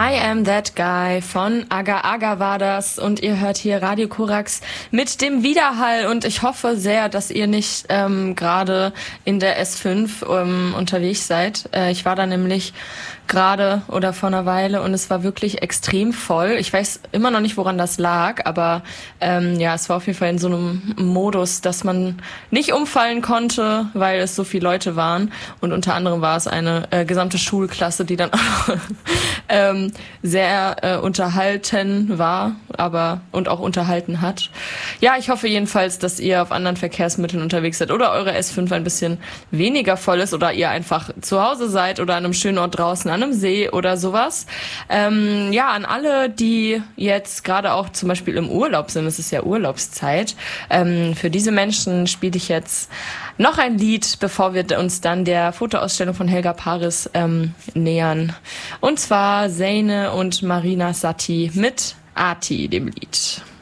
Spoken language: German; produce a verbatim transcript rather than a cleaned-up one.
I Am That Guy von Aga Aga war das und ihr hört hier Radio Korax mit dem Widerhall und ich hoffe sehr, dass ihr nicht ähm, gerade in der S fünf ähm, unterwegs seid. Äh, ich war da nämlich gerade oder vor einer Weile und es war wirklich extrem voll. Ich weiß immer noch nicht, woran das lag, aber ähm, ja, es war auf jeden Fall in so einem Modus, dass man nicht umfallen konnte, weil es so viele Leute waren und unter anderem war es eine äh, gesamte Schulklasse, die dann auch ähm, sehr äh, unterhalten war, aber und auch unterhalten hat. Ja, ich hoffe jedenfalls, dass ihr auf anderen Verkehrsmitteln unterwegs seid oder eure S fünf ein bisschen weniger voll ist oder ihr einfach zu Hause seid oder an einem schönen Ort draußen, an einem See oder sowas. Ähm, ja, an alle, die jetzt gerade auch zum Beispiel im Urlaub sind, es ist ja Urlaubszeit, ähm, für diese Menschen spiele ich jetzt noch ein Lied, bevor wir uns dann der Fotoausstellung von Helga Paris ähm, nähern. Und zwar Zeine und Marina Satti mit Ati, dem Lied.